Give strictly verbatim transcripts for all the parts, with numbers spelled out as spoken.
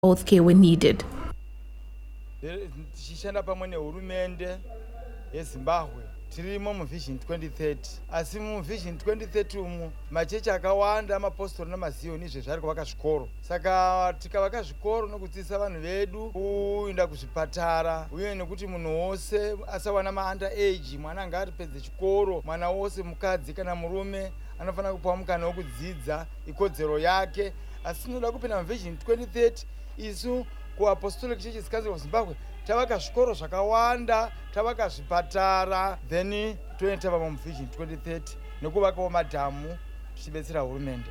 healthcare when needed. Tichishanda pamwe nehurumende yeZimbabwe tirimo mu Vision twenty thirty asi mu Vision twenty thirty umu machechi akawanda amapostori namaziyoni izvo zvari kuvaka zvikoro saka tikavaka zvikoro nokudzidzisa vanhu vedu kuenda kuzvipatara uye nekuti munhu wose asawana maunda age mwana anga aripedze chikoro mwana wose mukadzi kana murume anofanira kupiwa mukana wekudzidza ikodzero yake asi tinoda kupinda mu Vision twenty thirty isu kuapostolic churches council of Zimbabwe tavaka zvikoro zvakawanda tavaka zvipatara then toenda mu Vision twenty thirty nekuvakawo madhamu tichibetsera hurumende.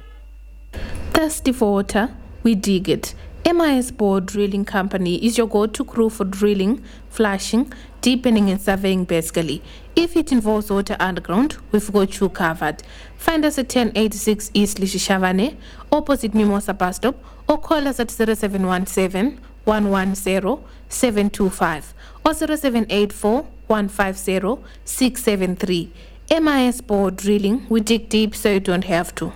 Thirsty for water? We dig it. M I S Bore Drilling Company is your go-to crew for drilling, flushing, deepening and surveying basically. If it involves water underground, we've got you covered. Find us at ten eighty-six East Lishishavane, opposite Mimosa bus stop, or call us at zero seven one seven, one one zero, seven two five or zero seven eight four, one five zero, six seven three. M I S Bore Drilling, we dig deep so you don't have to.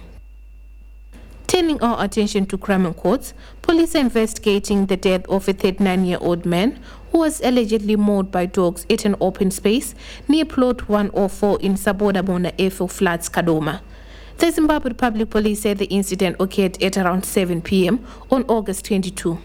Turning our attention to crime and courts, police are investigating the death of a thirty-nine-year-old man who was allegedly mauled by dogs at an open space near plot one oh four in Sabodabona Airfield Flats, Kadoma. The Zimbabwe Public Police said the incident occurred at around seven p m on August twenty-second.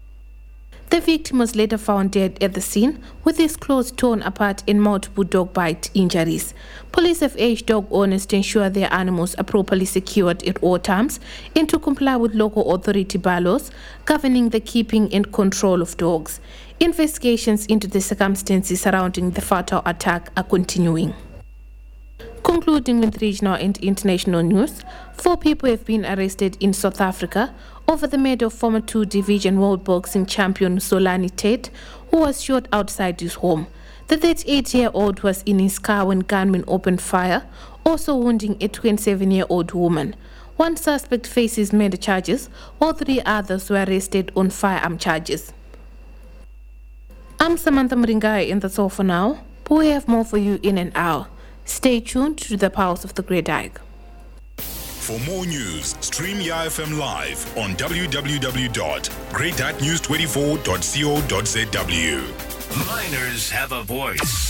The victim was later found dead at the scene with his clothes torn apart and multiple dog bite injuries. Police have urged dog owners to ensure their animals are properly secured at all times and to comply with local authority bylaws governing the keeping and control of dogs. Investigations into the circumstances surrounding the fatal attack are continuing. Concluding with regional and international news, four people have been arrested in South Africa over the murder of former two-division world boxing champion Zolani Tate, who was shot outside his home. The thirty-eight-year-old was in his car when gunmen opened fire, also wounding a twenty-seven-year-old woman. One suspect faces murder charges, while three others were arrested on firearm charges. I'm Samantha Mringai, and that's all for now, but we have more for you in an hour. Stay tuned to the Pulse of the Great Dyke. For more news, stream Y F M live on w w w dot great dyke news twenty-four dot co dot z w. Miners have a voice.